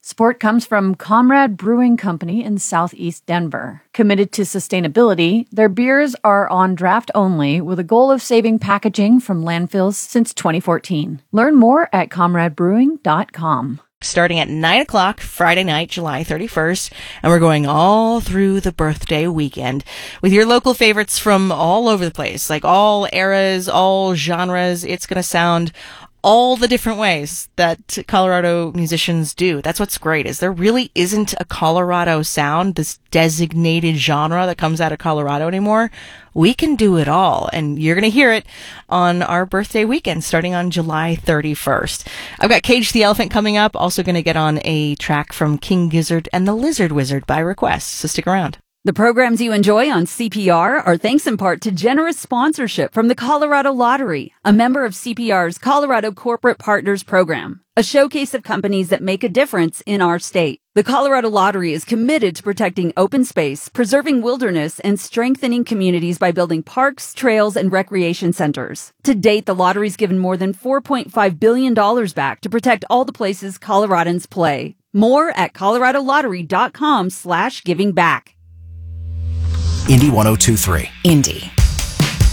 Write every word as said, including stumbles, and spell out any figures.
Support comes from Comrade Brewing Company in Southeast Denver. Committed to sustainability, their beers are on draft only with a goal of saving packaging from landfills since twenty fourteen. Learn more at comrade brewing dot com. Starting at nine o'clock Friday night, July thirty-first, and we're going all through the birthday weekend with your local favorites from all over the place, like all eras, all genres. It's going to sound all the different ways that Colorado musicians do. That's what's great, is there really isn't a Colorado sound, this designated genre that comes out of Colorado anymore. We can do it all, and you're going to hear it on our birthday weekend starting on July thirty-first. I've got Cage the Elephant coming up, also going to get on a track from King Gizzard and the Lizard Wizard by request, so stick around. The programs you enjoy on C P R are thanks in part to generous sponsorship from the Colorado Lottery, a member of C P R's Colorado Corporate Partners Program, a showcase of companies that make a difference in our state. The Colorado Lottery is committed to protecting open space, preserving wilderness, and strengthening communities by building parks, trails, and recreation centers. To date, the lottery's given more than four point five billion dollars back to protect all the places Coloradans play. More at colorado lottery dot com slash giving back. Indy one oh two three. Indy.